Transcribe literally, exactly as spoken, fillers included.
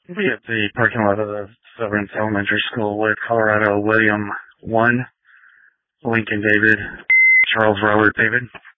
We'll be at the parking lot of the Severance Elementary School with Colorado William one, Lincoln David, Charles Robert David.